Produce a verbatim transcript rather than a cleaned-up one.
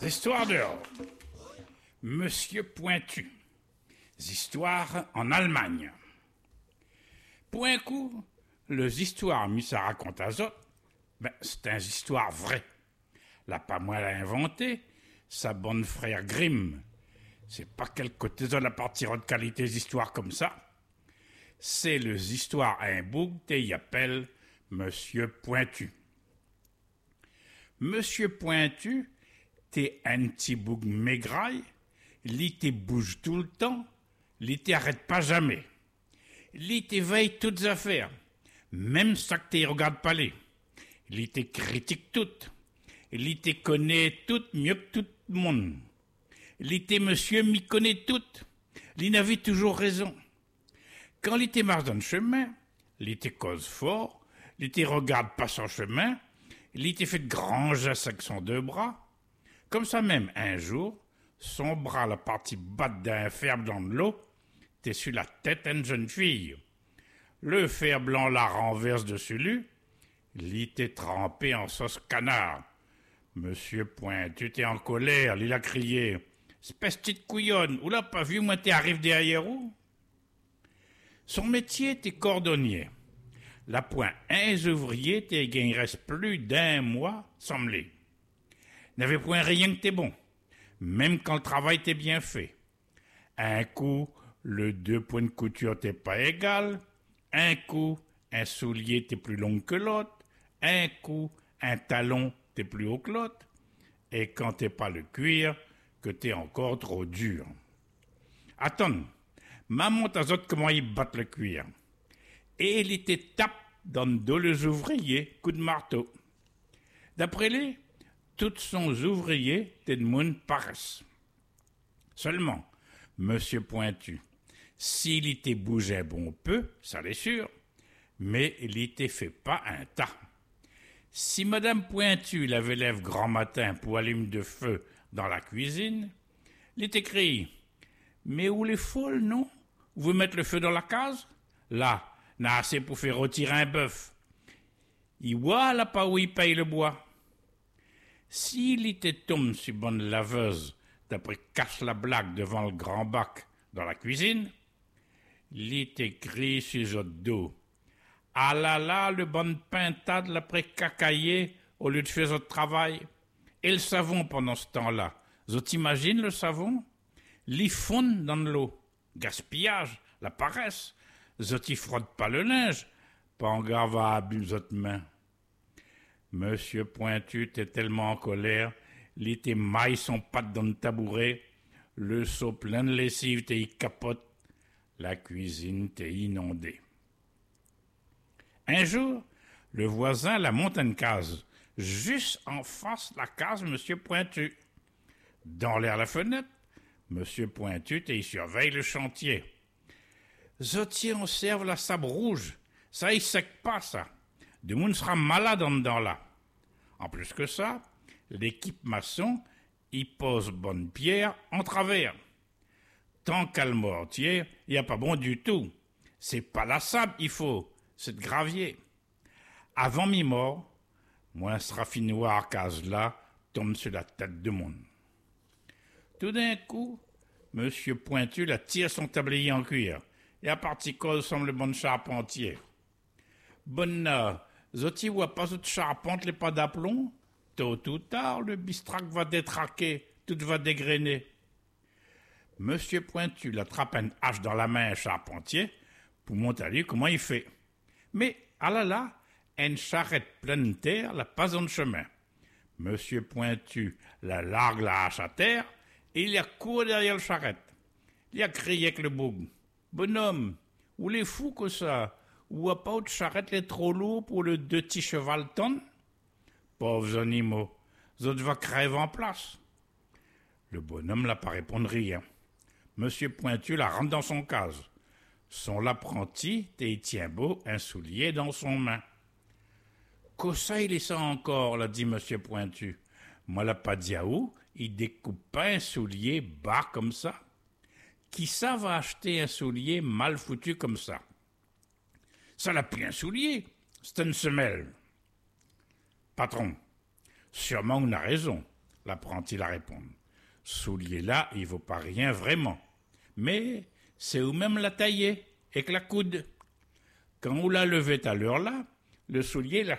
histoires dehors. Monsieur Pointu. Histoires en Allemagne. Pour un coup, les histoires mis ça raconte à autres, ben, c'est une histoire vraie. Là, pas moi l'a inventé, sa bonne frère Grimm. C'est pas quel côté de la partie de qualité des histoires comme ça. C'est les histoires à un bouc t'y appelle Monsieur Pointu. Monsieur Pointu, t'es un petit bouc maigraille, lui t'es bouge tout le temps, lui t'arrête pas jamais. Lui t'éveille toutes affaires, même ça que t'y regarde pas les. Lui t'es critique toutes. Lui t'es connaît toutes mieux que tout le monde. Lui t'es monsieur m'y connaît toutes. Lui n'avait toujours raison. Quand lui t'es marche dans le chemin, lui t'es cause fort, lui t'es regarde pas son chemin, lui t'es fait de grands gestes avec son deux bras. Comme ça même, un jour, son bras, la partie batte d'un fer blanc de l'eau, t'es sur la tête d'une jeune fille. Le fer blanc la renverse dessus lui, lui t'es trempé en sauce canard. Monsieur Pointu t'es en colère, il a crié « Espèce petite couillonne, ou l'a pas vu, moi t'es arrive derrière où ?» Son métier t'es cordonnier. La point un ouvrier t'es gagnerait plus d'un mois sans mêler. N'avait point rien que t'es bon, même quand le travail t'est bien fait. Un coup, le deux points de couture t'es pas égal, un coup, un soulier t'es plus long que l'autre, un coup, un talon t'es plus haut que l'autre, et quand t'es pas le cuir, que t'es encore trop dur. Attends, maman t'a dit comment ils battent le cuir. Et il était tape dans le dos les ouvriers, coup de marteau. D'après lui, tous son ouvriers t'es de monde paresse. Seulement, Monsieur Pointu, s'il était bougé un bon peu, ça l'est sûr, mais il était fait pas un tas. Si Madame Pointu l'avait lève grand matin pour allumer de feu dans la cuisine, il était crié « Mais où les folles, non? Vous mettez le feu dans la case? Là, n'a assez pour faire retirer un bœuf. Il voit là pas où il paye le bois. » S'il était tombé sur bonne laveuse, d'après cache la blague devant le grand bac dans la cuisine, il était écrit sur le dos. Ah là là, le bon pintade l'après cacaillé au lieu de faire votre travail. Et le savon pendant ce temps-là. Vous imaginez le savon? L'y fond dans l'eau. Gaspillage, la paresse. Vous y frotte pas le linge. Pas en garde à abuser votre main. Monsieur Pointu était tellement en colère, il était maille son patte dans le tabouret, le seau plein de lessive t'es capote, la cuisine t'est inondée. Un jour, le voisin la monte une case, juste en face de la case Monsieur Pointu. Dans l'air la fenêtre, Monsieur Pointu t'es surveille le chantier. Zotier on serve la sabre rouge, ça y sec pas ça. Du monde sera malade en dedans là. En plus que ça, l'équipe maçon y pose bonne pierre en travers. Tant qu'à le mortier, il n'y a pas bon du tout. C'est pas la sable il faut, c'est de gravier. Avant mi-mort, moi un straffinoir case là tombe sur la tête de monde. Tout d'un coup, Monsieur Pointu la tire son tablier en cuir et à partie cause semble bon charpentier. Bonne là, zoti voit pas cette charpente les pas d'aplomb, tôt ou tard le bistrac va détraquer, tout va dégrainer. Monsieur Pointu l'attrape une hache dans la main un charpentier pour montrer à lui comment il fait. Mais ah là là, une charrette pleine de terre la passe dans le chemin. Monsieur Pointu la largue la hache à terre et il a couru derrière le charrette. Il a crié avec le boug. Bonhomme, où les fous que ça? Ou a pas autre charrette les trop lourd pour le deux petits cheval tonnes? Pauvres animaux, autres va crève en place. Le bonhomme n'a pas répondu rien. Monsieur Pointu la rentre dans son case. Son apprenti t'y tient beau un soulier dans son main. Qu'au ça il est ça encore, l'a dit Monsieur Pointu. Moi l'a pas dit à où, il découpe pas un soulier bas comme ça. Qui ça va acheter un soulier mal foutu comme ça? Ça n'a plus un soulier, c'est une semelle. Patron, sûrement on a raison. l'apprenti la répond. Soulier là, il vaut pas rien vraiment. Mais c'est ou même la tailler, avec la coude. Quand on l'a levé à l'heure là, le soulier l'a